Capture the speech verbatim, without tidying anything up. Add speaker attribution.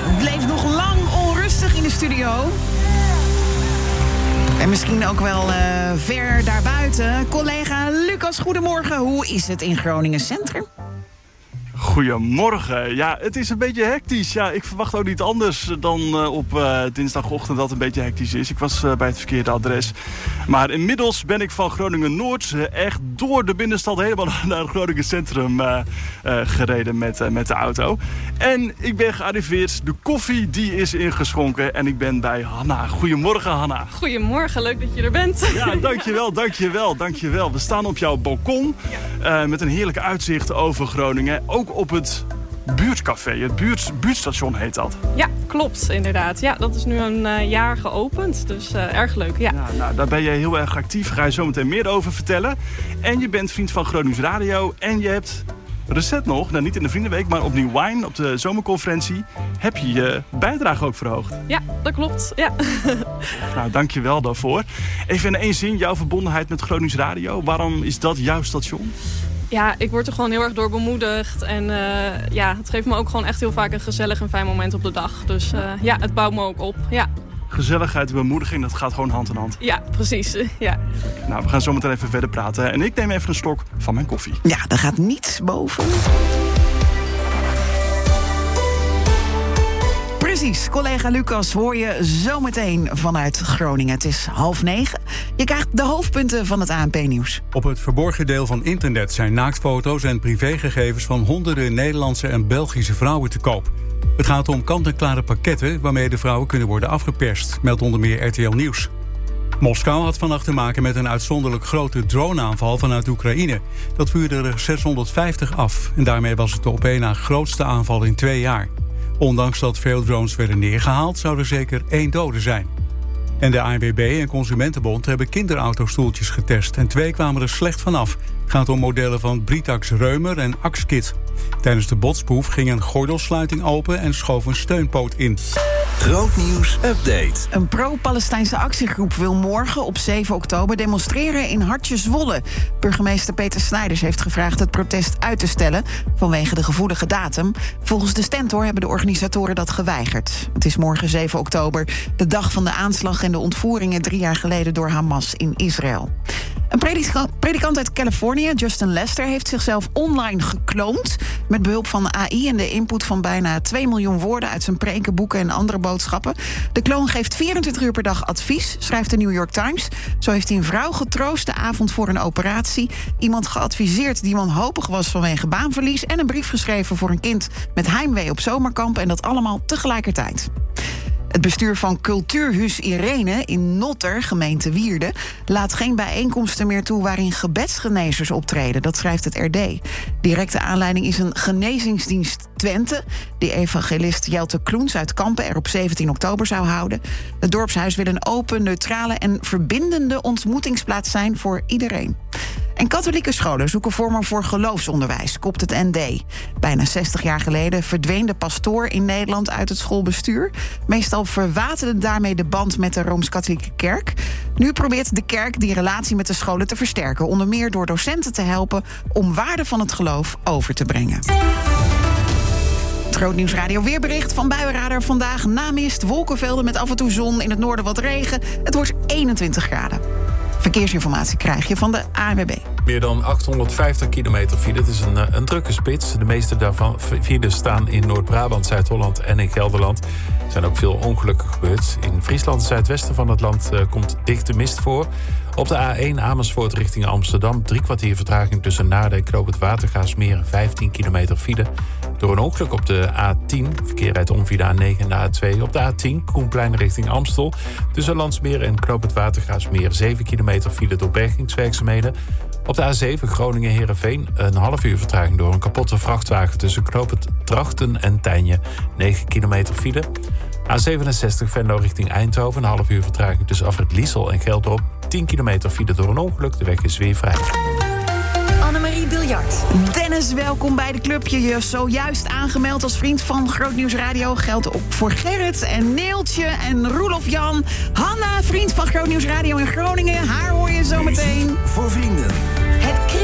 Speaker 1: het bleef nog lang onrustig in de studio. En misschien ook wel uh, ver daarbuiten. Collega Lucas, goedemorgen. Hoe is het in Groningen Centrum?
Speaker 2: Goedemorgen. Ja, het is een beetje hectisch. Ja, ik verwacht ook niet anders dan uh, op uh, dinsdagochtend dat het een beetje hectisch is. Ik was uh, bij het verkeerde adres. Maar inmiddels ben ik van Groningen-Noord uh, echt door de binnenstad helemaal naar Groningen Centrum uh, uh, gereden met, uh, met de auto. En ik ben gearriveerd. De koffie die is ingeschonken en ik ben bij Hanna. Goedemorgen, Hanna.
Speaker 3: Goedemorgen, leuk dat je er bent.
Speaker 2: Ja, dankjewel, dankjewel, dankjewel. We staan op jouw balkon uh, met een heerlijk uitzicht over Groningen. Ook op het buurtcafé. Het buurt, buurtstation heet dat.
Speaker 3: Ja, klopt, inderdaad. Ja, dat is nu een uh, jaar geopend, dus uh, erg leuk, ja.
Speaker 2: ja. Nou, daar ben je heel erg actief. Daar ga je zo meteen meer over vertellen. En je bent vriend van Gronings Radio en je hebt recent nog, nou niet in de Vriendenweek, maar op Nieuw Wine, op de zomerconferentie, heb je je bijdrage ook verhoogd.
Speaker 3: Ja, dat klopt, ja.
Speaker 2: Nou, dank je wel daarvoor. Even in één zin, jouw verbondenheid met Gronings Radio. Waarom is dat jouw station?
Speaker 3: Ja, ik word er gewoon heel erg door bemoedigd. En uh, ja, het geeft me ook gewoon echt heel vaak een gezellig en fijn moment op de dag. Dus uh, ja, het bouwt me ook op, ja.
Speaker 2: Gezelligheid en bemoediging, dat gaat gewoon hand in hand.
Speaker 3: Ja, precies, ja.
Speaker 2: Nou, we gaan zo meteen even verder praten. En ik neem even een slok van mijn koffie.
Speaker 1: Ja, daar gaat niets boven. Precies, collega Lucas hoor je zometeen vanuit Groningen. Het is half negen. Je krijgt de hoofdpunten van het A N P-nieuws.
Speaker 4: Op het verborgen deel van internet zijn naaktfoto's en privégegevens van honderden Nederlandse en Belgische vrouwen te koop. Het gaat om kant-en-klare pakketten waarmee de vrouwen kunnen worden afgeperst, meldt onder meer R T L Nieuws. Moskou had vannacht te maken met een uitzonderlijk grote droneaanval vanuit Oekraïne. Dat vuurde er zeshonderdvijftig af en daarmee was het de op één na grootste aanval in twee jaar. Ondanks dat veel drones werden neergehaald, zou er zeker één dode zijn. En de A N W B en Consumentenbond hebben kinderautostoeltjes getest en twee kwamen er slecht vanaf. Het gaat om modellen van Britax Reumer en Axkit. Tijdens de botsproef ging een gordelsluiting open en schoof een steunpoot in.
Speaker 5: Grootnieuws update.
Speaker 1: Een pro-Palestijnse actiegroep wil morgen op zeven oktober demonstreren in Hartje-Zwolle. Burgemeester Peter Snijders heeft gevraagd het protest uit te stellen vanwege de gevoelige datum. Volgens de Stentor hebben de organisatoren dat geweigerd. Het is morgen zeven oktober, de dag van de aanslag en de ontvoeringen drie jaar geleden door Hamas in Israël. Een predikant uit Californië, Justin Lester, heeft zichzelf online gekloond. Met behulp van A I en de input van bijna twee miljoen woorden uit zijn preken, boeken en andere boodschappen. De kloon geeft vierentwintig uur per dag advies, schrijft de New York Times. Zo heeft hij een vrouw getroost de avond voor een operatie. Iemand geadviseerd die wanhopig was vanwege baanverlies. En een brief geschreven voor een kind met heimwee op zomerkamp. En dat allemaal tegelijkertijd. Het bestuur van Cultuurhuis Irene in Notter, gemeente Wierde, laat geen bijeenkomsten meer toe waarin gebedsgenezers optreden. Dat schrijft het R D. Directe aanleiding is een genezingsdienst Twente, die evangelist Jelte Kloens uit Kampen er op zeventien oktober zou houden. Het dorpshuis wil een open, neutrale en verbindende ontmoetingsplaats zijn voor iedereen. En katholieke scholen zoeken vormen voor geloofsonderwijs, kopt het N D. Bijna zestig jaar geleden verdween de pastoor in Nederland uit het schoolbestuur. Meestal verwaterde daarmee de band met de Rooms-Katholieke Kerk. Nu probeert de kerk die relatie met de scholen te versterken, onder meer door docenten te helpen om waarden van het geloof over te brengen. Het Grootnieuws Radio weerbericht van Buienradar. Vandaag namist, wolkenvelden met af en toe zon, in het noorden wat regen. Het wordt eenentwintig graden. Verkeersinformatie krijg je van de A N W B.
Speaker 6: Meer dan achthonderdvijftig kilometer file. Het is een, een drukke spits. De meeste daarvan files staan in Noord-Brabant, Zuid-Holland en in Gelderland. Er zijn ook veel ongelukken gebeurd. In Friesland, zuidwesten van het land, uh, komt dichte mist voor. Op de A één Amersfoort richting Amsterdam. Drie kwartier vertraging tussen Naarden en Knoop het Watergaasmeer. vijftien kilometer file. Door een ongeluk op de A tien. Verkeer rijdt om via de A negen en de A twee. Op de A tien Koenplein richting Amstel. Tussen Landsmeer en Knoop het Watergaasmeer. zeven kilometer file door bergingswerkzaamheden. Op de A zeven Groningen-Heerenveen. Een half uur vertraging door een kapotte vrachtwagen tussen Knoop het Drachten en Tijnje. negen kilometer file. A zevenenzestig Venlo richting Eindhoven. Een half uur vertraging tussen Afrit Liesel en Geldrop. tien kilometer file door een ongeluk. De weg is weer vrij.
Speaker 1: Annemarie Biljart. Dennis, welkom bij de club. Je je zojuist aangemeld als vriend van Grootnieuws Radio. Geldt ook voor Gerrit en Neeltje en Roelof Jan. Hanna, vriend van Grootnieuws Radio in Groningen. Haar hoor je zo meteen.
Speaker 5: Voor vrienden.
Speaker 1: Het